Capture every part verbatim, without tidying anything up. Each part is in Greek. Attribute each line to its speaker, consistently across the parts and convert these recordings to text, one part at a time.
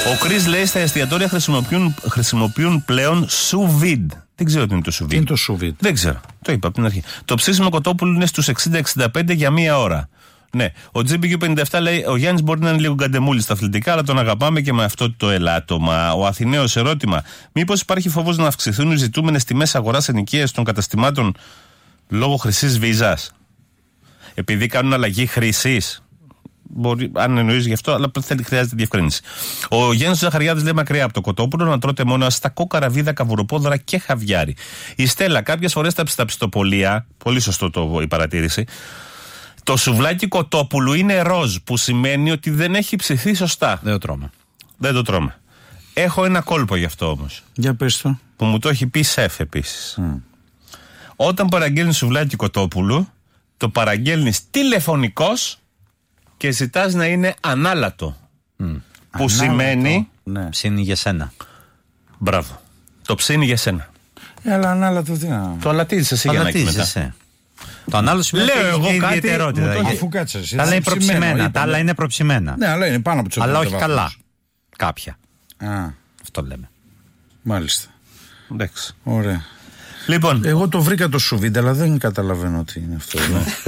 Speaker 1: Ο Κρίς λέει στα εστιατόρια χρησιμοποιούν, χρησιμοποιούν πλέον sous vide. Δεν ξέρω τι είναι το sous vide.
Speaker 2: Τι είναι το sous vide?
Speaker 1: Δεν ξέρω. Το είπα από την αρχή. Το ψήσιμο κοτόπουλο είναι στους εξήντα εξήντα πέντε για μία ώρα. Ναι. Ο τζι μπι κιου πενήντα επτά λέει: ο Γιάννης μπορεί να είναι λίγο γκαντεμούλη στα αθλητικά, αλλά τον αγαπάμε και με αυτό το ελάττωμα. Ο Αθηναίος ερώτημα: μήπως υπάρχει φόβος να αυξηθούν οι ζητούμενες τιμές αγοράς ενοικίας των καταστημάτων λόγω χρυσής βίζας? Επειδή κάνουν αλλαγή χρήσης. Μπορεί, αν εννοείς γι' αυτό, αλλά χρειάζεται διευκρίνηση. Ο Γιάννης Ζαχαριάδης λέει: μακριά από το κοτόπουλο να τρώτε μόνο αστακό, καραβίδα, καβουροπόδωρα και χαβιάρι. Η Στέλλα, κάποιες φορές στα ψητοπολία, πολύ σωστό το η παρατήρηση, το σουβλάκι κοτόπουλου είναι ροζ, που σημαίνει ότι δεν έχει ψηθεί σωστά.
Speaker 3: Δεν το τρώμε.
Speaker 1: Δεν το τρώμε. Έχω ένα κόλπο γι' αυτό όμως.
Speaker 2: Για πες το.
Speaker 1: Που μου το έχει πει σεφ επίσης.
Speaker 2: Mm.
Speaker 1: Όταν παραγγέλνεις σουβλάκι κοτόπουλου, το παραγγέλνεις τηλεφωνικός και ζητάς να είναι ανάλατο. Mm. Που ανάλατο. Σημαίνει.
Speaker 3: Ναι. Ψήνει για σένα.
Speaker 1: Μπράβο. Το ψήνει για σένα.
Speaker 2: Ε, αλλά ανάλατο τι να.
Speaker 1: Το αλατίζεις εσύ για να έχει μετά.
Speaker 3: Το ανάλογο σημαίνει
Speaker 1: λέω εγώ κάτι.
Speaker 3: Ιδιαιτερότητα.
Speaker 2: Αφού κάτσε.
Speaker 3: Τα άλλα είναι προψημένα. Τα άλλα είναι προψημένα.
Speaker 2: Ναι, αλλά είναι πάνω από τους
Speaker 3: αλλά όχι καλά. Κάποια.
Speaker 2: Α.
Speaker 3: Αυτό λέμε.
Speaker 2: Μάλιστα.
Speaker 1: Εντάξει.
Speaker 2: Ωραία.
Speaker 1: Λοιπόν.
Speaker 2: Εγώ το βρήκα το σουβίντα, αλλά δεν καταλαβαίνω τι είναι αυτό.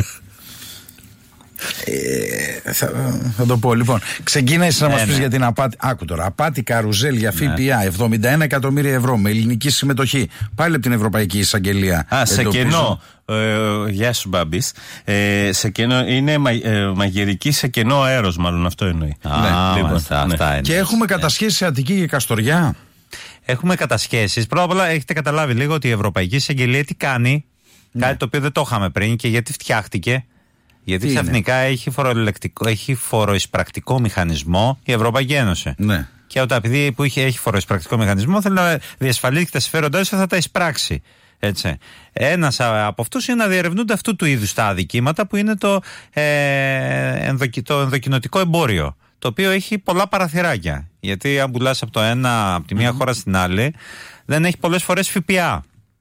Speaker 2: Ε, θα, θα το πω λοιπόν. Ξεκίνησε να μας πεις για την απάτη. Άκου τώρα. Απάτη καρουζέλ για ΦΠΑ εβδομήντα ένα εκατομμύρια ευρώ με ελληνική συμμετοχή. Πάλι από την Ευρωπαϊκή Εισαγγελία.
Speaker 1: Α, σε κενό. Ε, γεια σου, Μπάμπης. Ε, σε κενό, είναι μα, ε, μαγειρική σε κενό αέρος, μάλλον αυτό εννοεί.
Speaker 3: Α, ναι, λοιπόν, αυτά,
Speaker 1: ναι.
Speaker 3: αυτά είναι.
Speaker 2: Και έχουμε κατασχέσει σε Αττική και Καστοριά.
Speaker 3: Έχουμε κατασχέσεις. Πρώτα απ' όλα έχετε καταλάβει λίγο ότι η Ευρωπαϊκή Εισαγγελία τι κάνει. Ναι. Κάτι το οποίο δεν το είχαμε πριν και γιατί φτιάχτηκε. Γιατί ξαφνικά έχει, έχει φοροεισπρακτικό μηχανισμό η Ευρωπαϊκή Ένωση.
Speaker 2: Ναι.
Speaker 3: Και όταν επειδή που είχε, έχει φοροεισπρακτικό μηχανισμό θέλει να διασφαλίσει και τα συμφέροντά του θα τα εισπράξει. Έτσι. Ένας από αυτούς είναι να διερευνούνται αυτού του είδους τα αδικήματα που είναι το, ε, ενδοκι, το ενδοκινοτικό εμπόριο. Το οποίο έχει πολλά παραθυράκια. Γιατί αν πουλάς από, το ένα, από τη μία mm-hmm. χώρα στην άλλη δεν έχει πολλές φορές ΦΠΑ.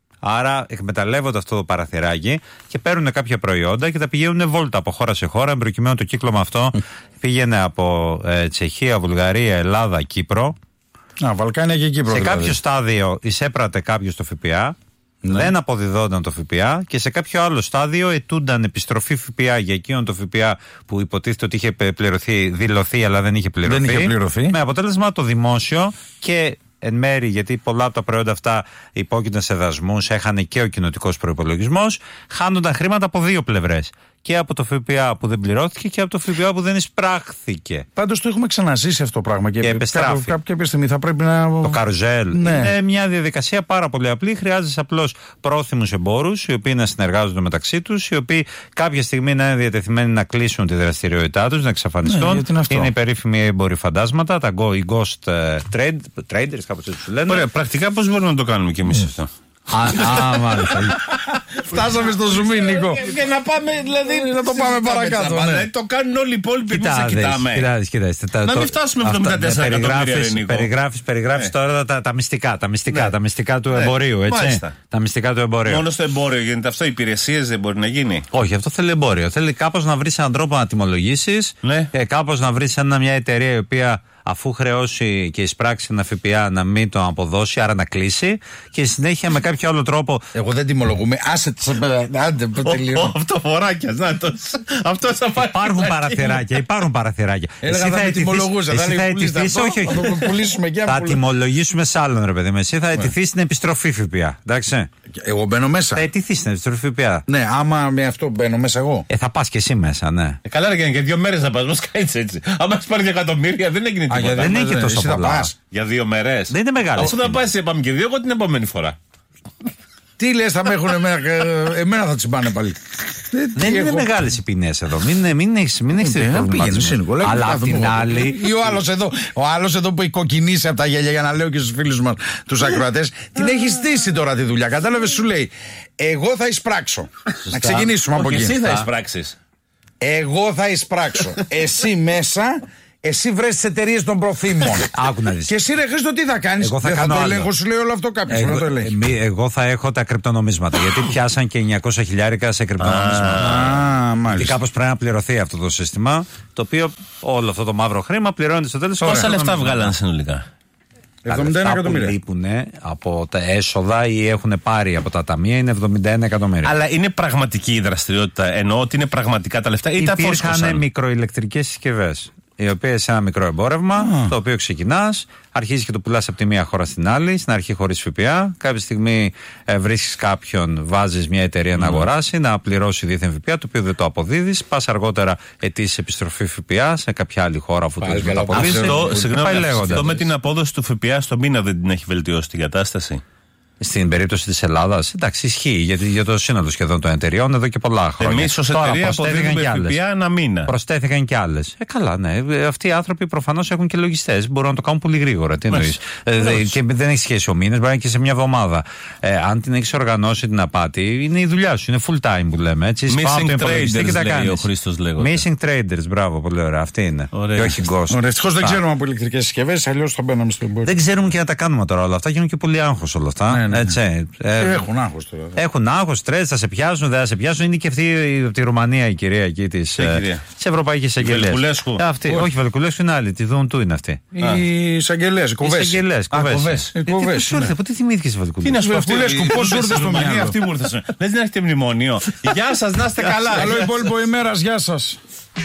Speaker 3: Άρα εκμεταλλεύονται αυτό το παραθυράκι και παίρνουν κάποια προϊόντα και τα πηγαίνουν βόλτα από χώρα σε χώρα. Προκειμένου το κύκλωμα αυτό πήγαινε από ε, Τσεχία, Βουλγαρία, Ελλάδα, Κύπρο.
Speaker 2: Α, Βαλκάνια και Κύπρο.
Speaker 3: Σε
Speaker 2: δηλαδή.
Speaker 3: κάποιο στάδιο εισέπρατε κάποιο το ΦΠΑ, ναι. δεν αποδιδόταν το ΦΠΑ και σε κάποιο άλλο στάδιο ετούνταν επιστροφή ΦΠΑ για εκείνον το ΦΠΑ που υποτίθεται ότι είχε πληρωθεί, δηλωθεί αλλά δεν είχε πληρωθεί.
Speaker 2: Δεν είχε πληρωθεί.
Speaker 3: Με αποτέλεσμα το δημόσιο και εν μέρη, γιατί πολλά από τα προϊόντα αυτά υπόκεινταν σε δασμούς, έχανε και ο κοινοτικός προϋπολογισμός, χάνονταν χρήματα από δύο πλευρές. Και από το ΦΠΑ που δεν πληρώθηκε και από το ΦΠΑ που δεν εισπράχθηκε.
Speaker 2: Πάντως το έχουμε ξαναζήσει αυτό το πράγμα. Και,
Speaker 3: και επιστράφει.
Speaker 2: Κάποια στιγμή θα πρέπει να.
Speaker 3: Το καρουζέλ. Ναι. Είναι μια διαδικασία πάρα πολύ απλή. Χρειάζεσαι απλώς πρόθυμους εμπόρους, οι οποίοι να συνεργάζονται μεταξύ τους, οι οποίοι κάποια στιγμή να είναι διατεθειμένοι να κλείσουν τη δραστηριότητά τους, να εξαφανιστούν. Ναι, είναι οι περίφημοι εμποροί φαντάσματα, τα ghost trade, traders, κάπως έτσι λένε.
Speaker 1: Ωραία, πρακτικά πώς μπορούμε να το κάνουμε κι εμείς αυτό?
Speaker 3: Α, μάλιστα.
Speaker 2: Φτάσαμε στο ζουμί, Νίκο.
Speaker 1: Και να πάμε, δηλαδή,
Speaker 2: να το πάμε παρακάτω.
Speaker 1: Ναι. Το κάνουν όλοι οι υπόλοιποι. Εμείς δεν κοιτάμε.
Speaker 3: Κοιτάξτε,
Speaker 1: να μην φτάσουμε εβδομήντα τέσσερα εκατομμύρια, Νίκο.
Speaker 3: Περιγράφεις, περιγράφεις τώρα τα μυστικά, τα μυστικά, τα μυστικά του εμπορίου, έτσι. Τα μυστικά του εμπορίου.
Speaker 1: Μόνο στο εμπόριο γίνεται αυτό, υπηρεσίες δεν μπορεί να γίνει.
Speaker 3: Όχι, αυτό θέλει εμπόριο. Θέλει κάπως να βρεις έναν τρόπο να τιμολογήσεις, κάπως να βρεις μια εταιρεία η οποία, αφού χρεώσει και εισπράξει ένα ΦΠΑ, να μην το αποδώσει, άρα να κλείσει και συνέχεια με κάποιο άλλο τρόπο.
Speaker 2: Εγώ δεν τιμολογούμε. Άσε τι. Άντε, τελείω.
Speaker 1: Αυτό φοράκια, να το. Αυτό θα πάει.
Speaker 3: Υπάρχουν παραθυράκια, υπάρχουν παραθυράκια.
Speaker 2: Εσύ θα τιμολογούσα.
Speaker 3: Εσύ θα ετηθείς, όχι, όχι. Θα τιμολογήσουμε σε άλλον, ρε παιδί μου. Εσύ θα ετηθείς στην επιστροφή ΦΠΑ. Εντάξει.
Speaker 2: Εγώ μπαίνω μέσα.
Speaker 3: Θα ετηθείς στην επιστροφή ΦΠΑ.
Speaker 2: Ναι, άμα με αυτό μπαίνω μέσα εγώ.
Speaker 3: Ε, θα πας και εσύ μέσα, ναι.
Speaker 1: Καλά, ρε, και δύο μέρες θα πας. Μας κάτσε έτσι. Άμα σου πάρει εκατομμύρια, δεν έγινε.
Speaker 3: Α, δεν έχει τόσο πολλά.
Speaker 1: Για δύο μέρες.
Speaker 3: Δεν είναι μεγάλο.
Speaker 1: Αφού θα πάει, πάμε και δύο, εγώ την επόμενη φορά.
Speaker 2: Τι λες, θα με έχουν εμένα, εμένα θα τσιμπάνε πάλι.
Speaker 3: Δεν είναι μεγάλες οι ποινές εδώ. Μην, μην έχεις μην έχεις
Speaker 2: προβληματισμό.
Speaker 3: Αλλά απ' την άλλη.
Speaker 2: Ή ο άλλος εδώ, ο άλλος εδώ που έχει κοκκινήσει από τα γέλια, για να λέω και στους φίλους μας, τους ακροατές, την έχει στήσει τώρα τη δουλειά. Κατάλαβες, σου λέει, εγώ θα εισπράξω. Να ξεκινήσουμε από εκεί.
Speaker 1: Εσύ θα εισπράξεις.
Speaker 2: Εγώ θα εισπράξω. Εσύ μέσα. Εσύ βρες τις εταιρείες των προθήμων.
Speaker 3: Άκου να δεις.
Speaker 2: Και εσύ, ρε Χρήστο, τι θα κάνεις?
Speaker 3: Εγώ θα
Speaker 2: δεν
Speaker 3: κάνω
Speaker 2: θα το
Speaker 3: άλλο.
Speaker 2: ελέγχω, σου λέει όλο αυτό κάποιος.
Speaker 3: Εγώ,
Speaker 2: το
Speaker 3: ε, εγώ θα έχω τα κρυπτονομίσματα. Γιατί πιάσαν και εννιακόσια χιλιάρικα σε κρυπτονομίσματα.
Speaker 2: Α,
Speaker 3: Γιατί κάπως πρέπει να πληρωθεί αυτό το σύστημα, το οποίο όλο αυτό το μαύρο χρήμα πληρώνεται στο τέλος.
Speaker 1: Πόσα λεφτά βγάλαν συνολικά?
Speaker 2: εβδομήντα ένα εκατομμύρια.
Speaker 3: Που λείπουν από τα έσοδα ή έχουν πάρει από τα ταμεία είναι εβδομήντα ένα εκατομμύρια.
Speaker 1: Αλλά είναι πραγματική η πραγματική η εννοώ ότι είναι πραγματικά τα λεφτά ή τα φόσκωσαν?
Speaker 3: Υπήρχαν μικροηλεκτρικές συσκευές, οι οποίες σε ένα μικρό εμπόρευμα, oh. το οποίο ξεκινάς, αρχίζεις και το πουλάς από τη μία χώρα στην άλλη, στην αρχή χωρίς ΦΠΑ. Κάποια στιγμή ε, βρίσκεις κάποιον, βάζεις μια εταιρεία mm. να αγοράσει, να πληρώσει δίθεν ΦΠΑ, το οποίο δεν το αποδίδεις. Πας αργότερα αιτήσεις επιστροφή ΦΠΑ σε κάποια άλλη χώρα, αφού το δεν αποδίδεις.
Speaker 1: Αυτό, συγγνώμη, αυτό με την απόδοση του ΦΠΑ στο μήνα δεν την έχει βελτιώσει την κατάσταση?
Speaker 3: Στην περίπτωση της Ελλάδας, εντάξει, ισχύει γιατί για το σύνολο σχεδόν των εταιριών εδώ και πολλά χρόνια.
Speaker 1: Εμείς ως εταιρεία αποδίδουμε ΦΠΑ ένα μήνα.
Speaker 3: Προσθέθηκαν και άλλες. Ε, καλά, ναι. Αυτοί οι άνθρωποι προφανώς έχουν και λογιστές. Μπορούν να το κάνουν πολύ γρήγορα. Τι εννοείς? Ε, και δεν έχει σχέση ο μήνας, μπορεί να είναι και σε μια εβδομάδα. Ε, αν την έχεις οργανώσει την απάτη, είναι η δουλειά σου. Είναι full time που λέμε. Έτσι,
Speaker 1: Missing traders, λέει ο Χρήστος λέγοντα.
Speaker 3: Missing traders, μπράβο, πολύ ωραία. Αυτή είναι.
Speaker 2: Ωραία. Και όχι ghost. Ευτυχώς δεν ξέρουμε από ηλεκτρικές συσκευές, αλλιώς θα μπαίναμε στο εμπόριο.
Speaker 3: Δεν ξέρουμε και να τα κάνουμε τώρα όλα αυτά. Γίνουν και πολύ άγχος όλα αυτά.
Speaker 2: Ναι, ναι.
Speaker 3: Έτσι,
Speaker 2: ε, έχουν άγχος τώρα.
Speaker 3: Έχουν άγχος, στρες, θα σε πιάσουν, δεν θα σε πιάσουν. Είναι και αυτή από τη Ρουμανία η κυρία εκεί τη Ευρωπαϊκή Εισαγγελία. Αυτή, όχι, Βελκουλέσκου είναι άλλη. Τη Δουν του είναι αυτή.
Speaker 2: Οι εισαγγελίες, οι κοβές.
Speaker 3: Οι κοβές.
Speaker 2: Πώ
Speaker 3: σου ήρθε, τι θυμήθηκες Βελκουλέσκου?
Speaker 1: Τι να σου πω, πώ σου ήρθε στο μυαλό? Αυτή μου ήρθε. Δεν την έχετε μνημόνιο. Γεια σας, να είστε καλά.
Speaker 2: Καλό υπόλοιπο ημέρας, γεια σας.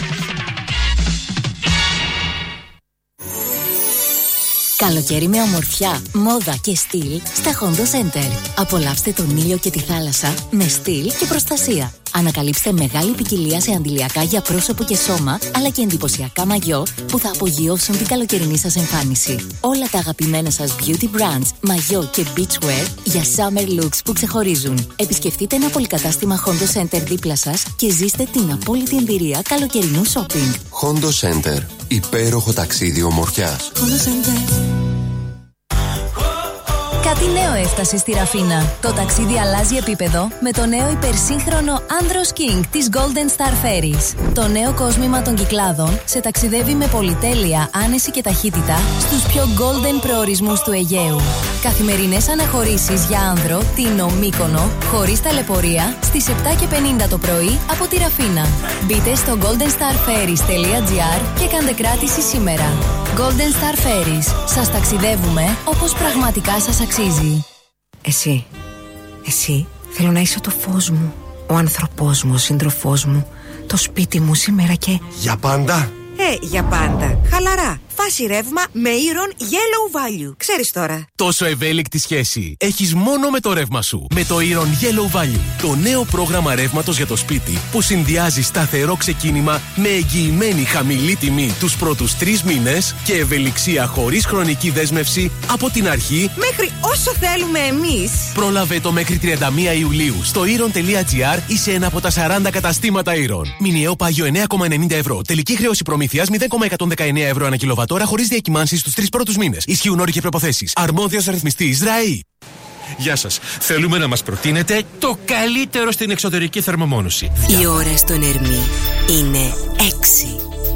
Speaker 4: Καλοκαίρι με ομορφιά, μόδα και στυλ στα Hondo Center. Απολαύστε τον ήλιο και τη θάλασσα με στυλ και προστασία. Ανακαλύψτε μεγάλη ποικιλία σε αντιλιακά για πρόσωπο και σώμα, αλλά και εντυπωσιακά μαγιό που θα απογειώσουν την καλοκαιρινή σας εμφάνιση. Όλα τα αγαπημένα σας beauty brands, μαγιό και beachwear για summer looks που ξεχωρίζουν. Επισκεφτείτε ένα πολυκατάστημα Hondo Center δίπλα σας και ζήστε την απόλυτη εμπειρία καλοκαιρινού shopping.
Speaker 5: Hondo Center. Υπέροχο ταξίδι ομορφιάς.
Speaker 4: Hondo Center. Κάτι νέο έφτασε στη Ραφίνα. Το ταξίδι αλλάζει επίπεδο με το νέο υπερσύγχρονο Andros King της Golden Star Ferries. Το νέο κόσμημα των Κυκλάδων σε ταξιδεύει με πολυτέλεια, άνεση και ταχύτητα στους πιο golden προορισμούς του Αιγαίου. Καθημερινές αναχωρήσεις για άνδρο, Τίνο, Μύκονο, χωρίς ταλαιπωρία, στις επτά και πενήντα το πρωί από τη Ραφίνα. Μπείτε στο golden star ferries τελεία gr και κάντε κράτηση σήμερα. Golden Star Ferries. Σας ταξιδεύουμε όπως πραγματικά σας αξίζει.
Speaker 6: Εσύ, εσύ θέλω να είσαι το φως μου, ο άνθρωπός μου, ο σύντροφός μου, το σπίτι μου σήμερα και...
Speaker 5: Για πάντα.
Speaker 6: Ε, για πάντα. Χαλαρά. Φάση ρεύμα με Iron Yellow Value. Ξέρεις τώρα.
Speaker 7: Τόσο ευέλικτη σχέση έχεις μόνο με το ρεύμα σου. Με το Iron Yellow Value. Το νέο πρόγραμμα ρεύματος για το σπίτι που συνδυάζει σταθερό ξεκίνημα με εγγυημένη χαμηλή τιμή τους πρώτους τρεις μήνες και ευελιξία χωρίς χρονική δέσμευση από την αρχή
Speaker 6: μέχρι όσο θέλουμε εμείς.
Speaker 7: Πρόλαβε το μέχρι τριάντα μία Ιουλίου στο iron τελεία gr ή σε ένα από τα σαράντα καταστήματα Iron. Μηνιαίο πάγιο εννέα κόμμα ενενήντα ευρώ. Τελική χρέωση προμήθειας μηδέν κόμμα εκατόν δεκαεννέα ευρώ ανά κιλοβατόρα χωρίς διακυμάνσεις στους τρεις πρώτους μήνες. Ισχύουν όροι και προϋποθέσεις. Αρμόδιος ρυθμιστής ΡΑΗ.
Speaker 8: Γεια σας. Θέλουμε να μας προτείνετε το καλύτερο στην εξωτερική θερμομόνωση.
Speaker 4: Η ώρα στον Ερμή είναι έξι.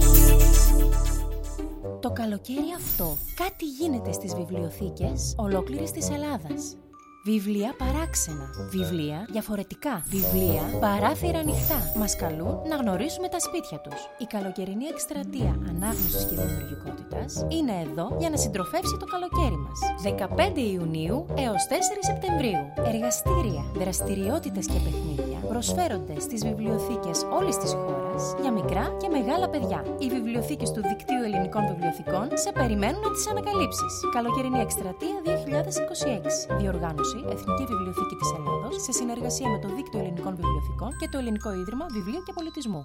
Speaker 9: Το καλοκαίρι αυτό κάτι γίνεται στις βιβλιοθήκες ολόκληρης της Ελλάδας. Βιβλία παράξενα, βιβλία διαφορετικά, βιβλία παράθυρα ανοιχτά. Μας καλούν να γνωρίσουμε τα σπίτια τους. Η καλοκαιρινή εκστρατεία ανάγνωσης και δημιουργικότητας είναι εδώ για να συντροφεύσει το καλοκαίρι μας. δεκαπέντε Ιουνίου έως τέσσερις Σεπτεμβρίου. Εργαστήρια, δραστηριότητες και παιχνίδια προσφέρονται στις βιβλιοθήκες όλης της χώρας για μικρά και μεγάλα παιδιά. Οι βιβλιοθήκες του Δικτύου Ελληνικών Βιβλιοθηκών σε περιμένουν να τις ανακαλύψεις. Καλοκαιρινή εκστρατεία δύο χιλιάδες είκοσι έξι. Διοργάνωση Εθνική Βιβλιοθήκη της Ελλάδος σε συνεργασία με το Δίκτυο Ελληνικών Βιβλιοθηκών και το Ελληνικό Ίδρυμα Βιβλίου και Πολιτισμού.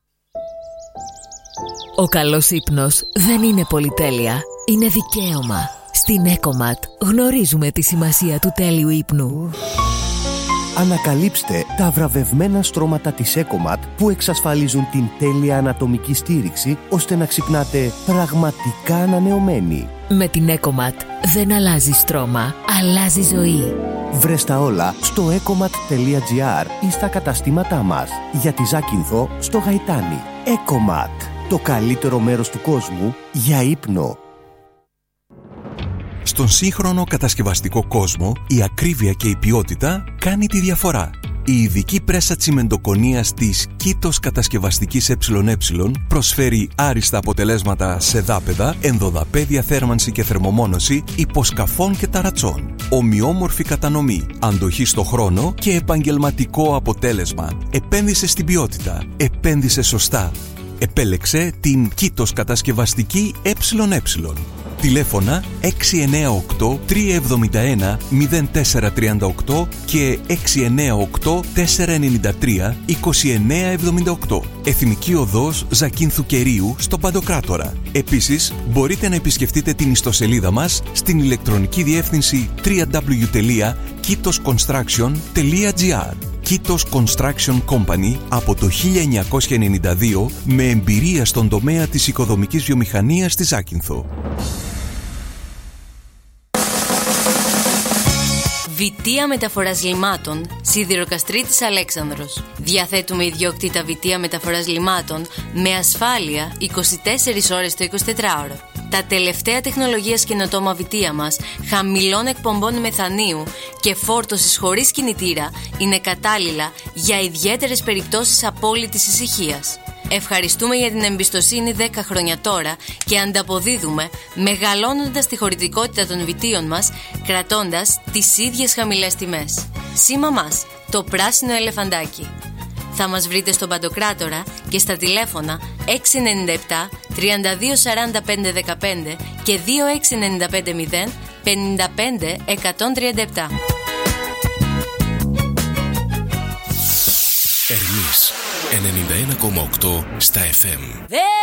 Speaker 4: Ο καλός ύπνος δεν είναι πολυτέλεια, είναι δικαίωμα. Στην Ecomat γνωρίζουμε τη σημασία του τέλειου ύπνου.
Speaker 10: Ανακαλύψτε τα βραβευμένα στρώματα της Ecomat που εξασφαλίζουν την τέλεια ανατομική στήριξη ώστε να ξυπνάτε πραγματικά ανανεωμένοι.
Speaker 4: Με την Ecomat δεν αλλάζει στρώμα, αλλάζει ζωή.
Speaker 10: Βρες τα όλα στο ecomat τελεία gr ή στα καταστήματά μας. Για τη Ζάκυνθο στο Γαϊτάνι. Ecomat. Το καλύτερο μέρος του κόσμου για ύπνο.
Speaker 11: Στον σύγχρονο κατασκευαστικό κόσμο, η ακρίβεια και η ποιότητα κάνει τη διαφορά. Η ειδική πρέσα τσιμεντοκονίας της Κήτος Κατασκευαστικής ΕΕ προσφέρει άριστα αποτελέσματα σε δάπεδα, ενδοδαπέδια θέρμανση και θερμομόνωση, υποσκαφών και ταρατσών. Ομοιόμορφη κατανομή, αντοχή στο χρόνο και επαγγελματικό αποτέλεσμα. Επένδυσε στην ποιότητα. Επένδυσε σωστά. Επέλεξε την Κήτος Κατασκευαστική ΕΕ. Τηλέφωνα έξι εννιά οκτώ τρία εβδομήντα ένα μηδέν τέσσερα τριάντα οκτώ και έξι εννιά οκτώ τέσσερα εννιά τρία είκοσι εννιά εβδομήντα οκτώ. Εθνική Οδός Ζακίνθου Κερίου στο Παντοκράτορα. Επίσης, μπορείτε να επισκεφτείτε την ιστοσελίδα μας στην ηλεκτρονική διεύθυνση double-u double-u double-u τελεία κήτος κονστράκσιον τελεία τζι άρ. Κήτος Construction Company από το χίλια εννιακόσια ενενήντα δύο με εμπειρία στον τομέα της οικοδομικής βιομηχανίας στη Ζάκυνθο.
Speaker 12: Βιτία Μεταφοράς Λιμάτων, Σιδηροκαστρίτης Αλέξανδρος. Διαθέτουμε ιδιόκτητα βιτία μεταφοράς λιμάτων με ασφάλεια είκοσι τέσσερις ώρες το εικοσιτετράωρο. Τα τελευταία τεχνολογίας καινοτόμα βιτία μας, χαμηλών εκπομπών μεθανίου και φόρτωσης χωρίς κινητήρα είναι κατάλληλα για ιδιαίτερες περιπτώσεις απόλυτης ησυχίας. Ευχαριστούμε για την εμπιστοσύνη δέκα χρόνια τώρα και ανταποδίδουμε μεγαλώνοντας τη χωρητικότητα των βιτίων μας, κρατώντας τις ίδιες χαμηλές τιμές. Σήμα μας, το πράσινο ελεφαντάκι. Θα μας βρείτε στον Παντοκράτορα και στα τηλέφωνα έξι εννιά επτά τριάντα δύο σαράντα πέντε δεκαπέντε και δύο έξι εννιά πέντε μηδέν πενήντα πέντε εκατόν τριάντα επτά.
Speaker 7: Ερμής ενενήντα ένα κόμμα οκτώ στα εφ εμ.